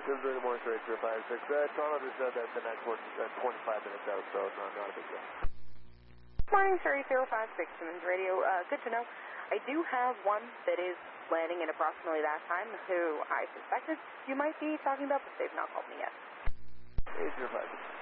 Good morning, sir, 8056. Toronto just said that the next one's 25 minutes out, so it's not a big deal. Morning, sir, 8056, Simmons Radio. Good to know. I do have one that is landing in approximately that time, who I suspected you might be talking about, but they've not called me yet. 8056.